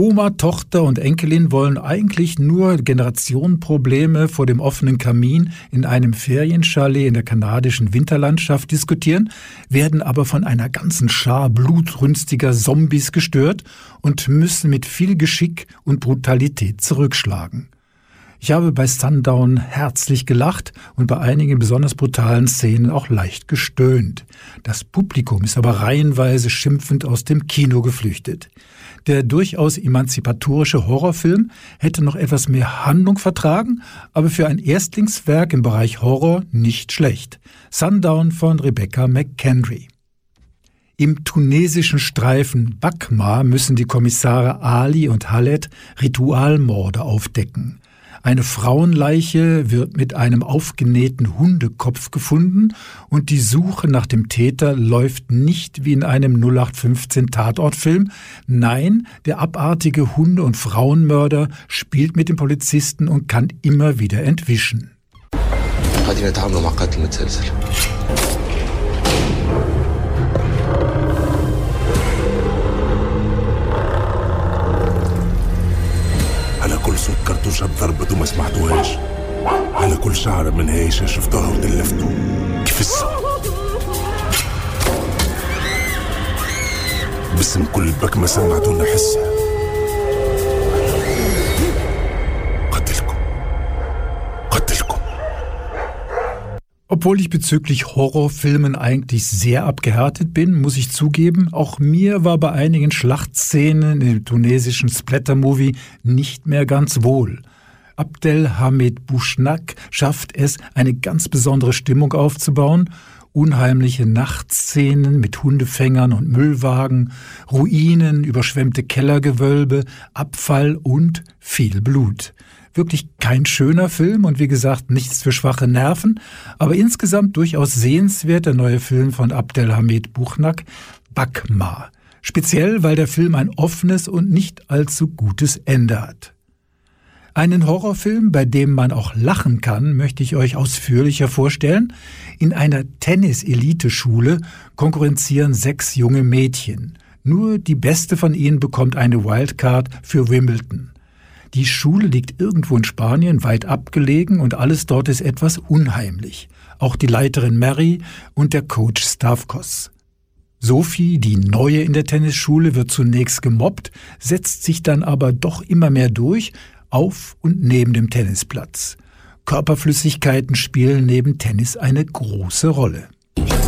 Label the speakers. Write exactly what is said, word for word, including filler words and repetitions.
Speaker 1: Oma, Tochter und Enkelin wollen eigentlich nur Generationenprobleme vor dem offenen Kamin in einem Ferienchalet in der kanadischen Winterlandschaft diskutieren, werden aber von einer ganzen Schar blutrünstiger Zombies gestört und müssen mit viel Geschick und Brutalität zurückschlagen. Ich habe bei Sundown herzlich gelacht und bei einigen besonders brutalen Szenen auch leicht gestöhnt. Das Publikum ist aber reihenweise schimpfend aus dem Kino geflüchtet. Der durchaus emanzipatorische Horrorfilm hätte noch etwas mehr Handlung vertragen, aber für ein Erstlingswerk im Bereich Horror nicht schlecht. Sundown von Rebecca McKendry. Im tunesischen Streifen Bakma müssen die Kommissare Ali und Haled Ritualmorde aufdecken. Eine Frauenleiche wird mit einem aufgenähten Hundekopf gefunden und die Suche nach dem Täter läuft nicht wie in einem null acht fünfzehn Tatortfilm. Nein, der abartige Hunde- und Frauenmörder spielt mit dem Polizisten und kann immer wieder entwischen.
Speaker 2: كل صوت كرتوشة ضربت وما سمعتوهاش على كل شعرة من هيشة شفتوها وتلفتوا كيف السم باسم كل بكمة سمعتونا حسها قتلكم قتلكم.
Speaker 1: Obwohl ich bezüglich Horrorfilmen eigentlich sehr abgehärtet bin, muss ich zugeben, auch mir war bei einigen Schlachtszenen im tunesischen Splatter-Movie nicht mehr ganz wohl. Abdelhamid Bouchnak schafft es, eine ganz besondere Stimmung aufzubauen. Unheimliche Nachtszenen mit Hundefängern und Müllwagen, Ruinen, überschwemmte Kellergewölbe, Abfall und viel Blut. Wirklich kein schöner Film und wie gesagt nichts für schwache Nerven, aber insgesamt durchaus sehenswert der neue Film von Abdelhamid Bouchnak, Bakma. Speziell, weil der Film ein offenes und nicht allzu gutes Ende hat. Einen Horrorfilm, bei dem man auch lachen kann, möchte ich euch ausführlicher vorstellen. In einer Tennis-Elite-Schule konkurrenzieren sechs junge Mädchen. Nur die beste von ihnen bekommt eine Wildcard für Wimbledon. Die Schule liegt irgendwo in Spanien, weit abgelegen und alles dort ist etwas unheimlich. Auch die Leiterin Mary und der Coach Stavkos. Sophie, die Neue in der Tennisschule, wird zunächst gemobbt, setzt sich dann aber doch immer mehr durch, auf und neben dem Tennisplatz. Körperflüssigkeiten spielen neben Tennis eine große Rolle.